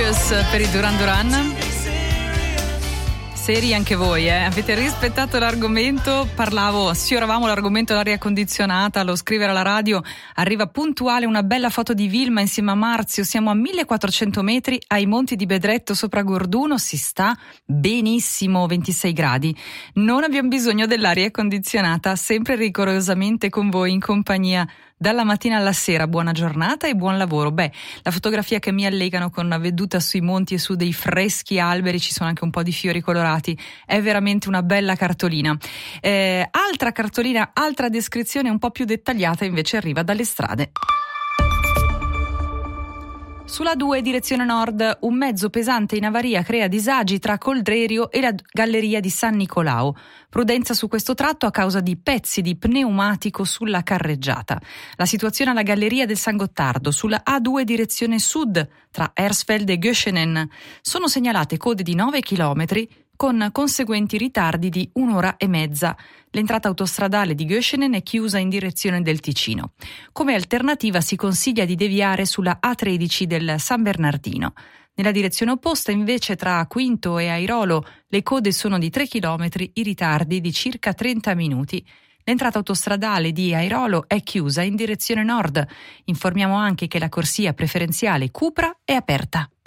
Serious per i Duran Duran. Seri anche voi, avete rispettato l'argomento. Sfioravamo l'argomento dell'aria condizionata, lo scrivere alla radio. Arriva puntuale una bella foto di Vilma insieme a Marzio. Siamo a 1400 metri ai Monti di Bedretto sopra Gorduno, si sta benissimo, 26 gradi. Non abbiamo bisogno dell'aria condizionata, sempre rigorosamente con voi in compagnia dalla mattina alla sera. Buona giornata e buon lavoro. La fotografia che mi allegano con una veduta sui monti e su dei freschi alberi, ci sono anche un po' di fiori colorati, è veramente una bella cartolina. Altra cartolina, altra descrizione un po' più dettagliata invece arriva dalle strade. Sulla 2 direzione nord, un mezzo pesante in avaria crea disagi tra Coldrerio e la galleria di San Nicolao. Prudenza su questo tratto a causa di pezzi di pneumatico sulla carreggiata. La situazione alla galleria del San Gottardo, sulla A2 direzione sud, tra Hersfeld e Göschenen. Sono segnalate code di 9 chilometri con conseguenti ritardi di 1 ora e mezza. L'entrata autostradale di Göschenen è chiusa in direzione del Ticino. Come alternativa si consiglia di deviare sulla A13 del San Bernardino. Nella direzione opposta, invece, tra Quinto e Airolo, le code sono di 3 chilometri, i ritardi di circa 30 minuti. L'entrata autostradale di Airolo è chiusa in direzione nord. Informiamo anche che la corsia preferenziale Cupra è aperta.